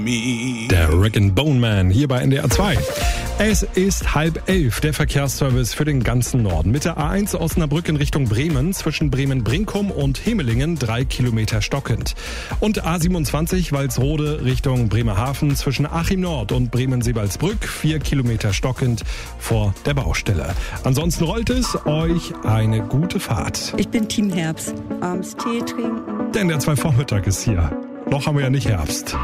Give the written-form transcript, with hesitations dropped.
Der Rick & Bone Man hier bei NDR 2. Es ist 10:30, der Verkehrsservice für den ganzen Norden. Mit der A1 Osnabrück in Richtung Bremen, zwischen Bremen-Brinkum und Hemelingen 3 Kilometer stockend. Und A27 Walsrode Richtung Bremerhaven, zwischen Achim Nord und Bremen-Seebaldsbrück 4 Kilometer stockend vor der Baustelle. Ansonsten rollt es, euch eine gute Fahrt. Ich bin Team Herbst. Abends Tee trinken. Denn der 2 Vormittag ist hier. Noch haben wir ja nicht Herbst.